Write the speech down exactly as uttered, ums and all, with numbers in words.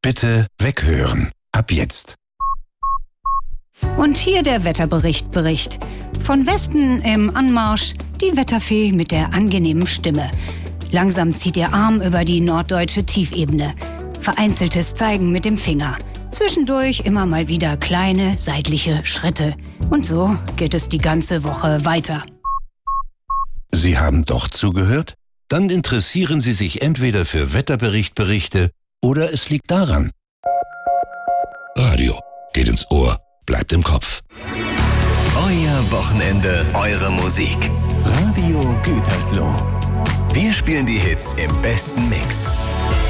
Bitte weghören. Ab jetzt. Und hier der Wetterbericht Bericht. Von Westen im Anmarsch die Wetterfee mit der angenehmen Stimme. Langsam zieht ihr Arm über die norddeutsche Tiefebene. Vereinzeltes Zeigen mit dem Finger. Zwischendurch immer mal wieder kleine seitliche Schritte. Und so geht es die ganze Woche weiter. Sie haben doch zugehört? Dann interessieren Sie sich entweder für Wetterberichtberichte oder es liegt daran. Radio geht ins Ohr, bleibt im Kopf. Euer Wochenende, eure Musik. Radio Gütersloh. Wir spielen die Hits im besten Mix.